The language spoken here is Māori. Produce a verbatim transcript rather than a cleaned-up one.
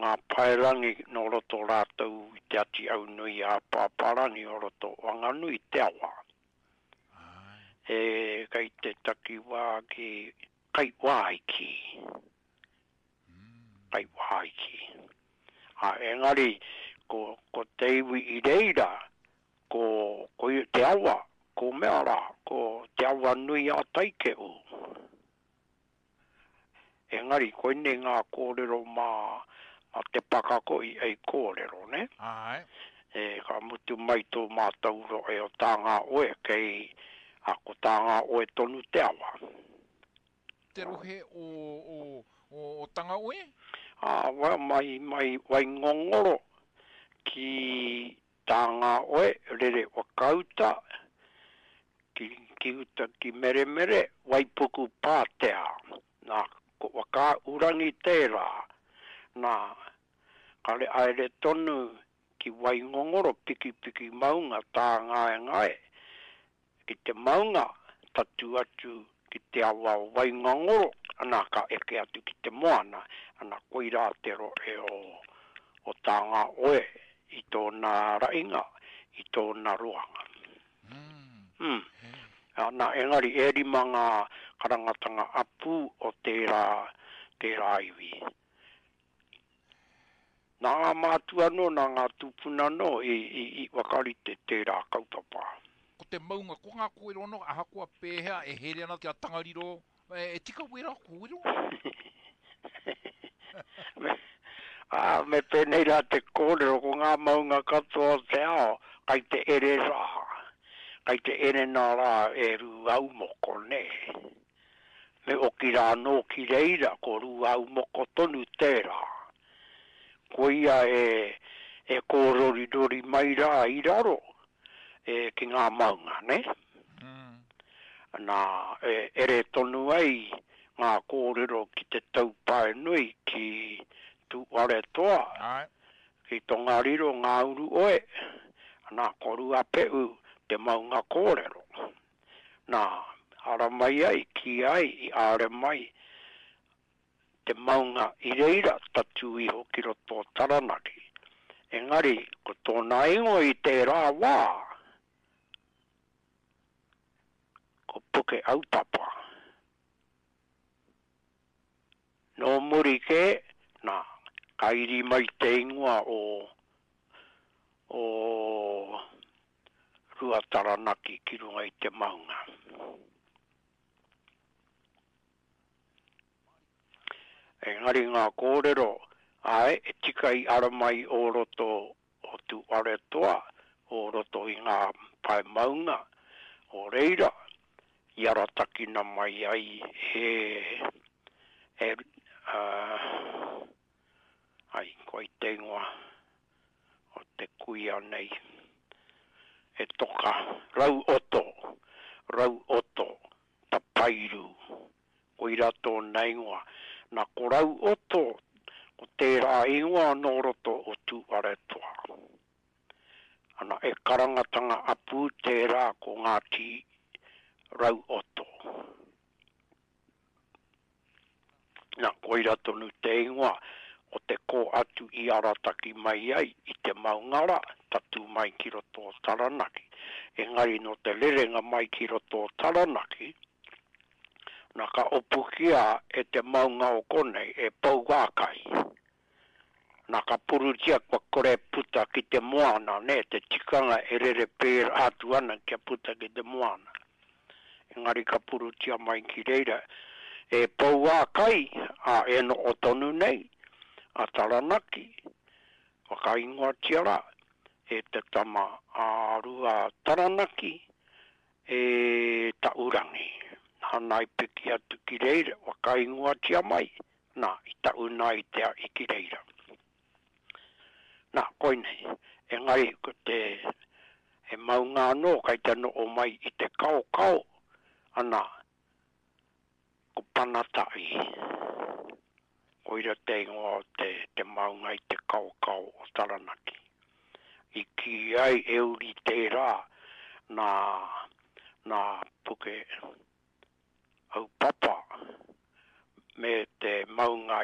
ngā pairangi no roto rātou i te ati au nui a pāparani o roto wanganui te awa. E kai te taki wā ki kai wāiki. Kai wāiki. A engari, ko, ko te iwi i reira, ko, ko te awa, ko mea rā, ko te awa nui a taike u. Engari, koe ne ngā kōrero mā, mā te pakako i ei kōrero, ne? Ai. E ka mutu mai tō mātauro e o tāngā oe, kei a ko tāngā oe tonu te awa. Te rohe o, o, o, o tanga oe? A, wa, mai, mai, wai ngongoro ki tāngā oe, rere wakauta, ki, ki uta ki mere mere, wai puku pātea, nā, ko waka urangi tērā, nā, kare aere tonu ki wai ngongoro piki piki maunga tā ngae ngae, ki te maunga tatu atu ki te awa wai ngongoro, ana ka eke atu ki te moana, ana koira te ro e o, o tā ngā oe, i tōna rainga, i tōna ruanga. Mm. Mm. Ana engari e rima ngā karangatanga apu o tērā, tērā iwi. Nā ngā mātua no, nā ngā tūpuna no, i, i, i wakari te tērā kaupapa. Ko te maunga, ko ngā koero no, aha kua pēhea, e here ana te a tangariro, e, e tika wera koero? me, ah, me penei rā te kōrero, ko ngā maunga katoa te ao, kai te ere rā. Kai te ere nā rā e ru au moko ne. Me o ki rā no ki reira ko ru au moko tonu tērā. Ko ia e, e kōrori dori mai rā i raro e ki ngā maunga, ne? Mm. Nā e, ere tonu ai ngā kōrero ki te taupae nui ki tu ware toa. Ai. Ki tonga riro ngā uru oe. Nā koru apeu te maunga kōrero. Nā, ara mai ai, ki ai, i are mai, te maunga i reira tatu i hoki roto taranaki. Engari, ko tōna ingo i te rā wā, ko puke autapa. No muri ke, nā, kairi mai te ingoa o, o, rua taranaki ki runga i te maunga. Engari ngā kōrero, ai, e tika i aramai o roto o tu aretoa, o roto i ngā pai maunga, o reira, i aratakina mai ai he, he, uh, ai, koi te ingoa, o te kuia nei. E toka, rau oto, rau oto, tapairu, koira tō neingua, na ko rau oto, ko tērā ingoa no roto o tu aretoa. Ana e karangatanga apu tērā ko ngāti rau oto. Na koira tonu te ingoa, o te ko atu i arataki mai ai, i te maungara, tatu mai ki roto o taranaki. Engari no te lerenga mai ki roto o taranaki, na ka opukia e te maunga o konei e paugakai. Na ka purutia kwa kore puta ki te moana, ne, te tikanga e rere pēr atu ana kia puta ki te moana. Engari ka purutia mai ki reira, e paugakai, a e no o tonu nei, a taranaki, waka ingoa tiara, e te tama a rua taranaki, e taurangi. Hanai piki atu ki reira, waka ingoa tia mai, na, i taunai tea i ki reira. Na, koinei, e ngai ko te, e maunga no, kai te no o mai i te kao kao, ana, ko panatai. Koira te ingoa te, te maunga i te kao kao o taranaki. I ki ai euri tērā, na, na puke au papa, me te maunga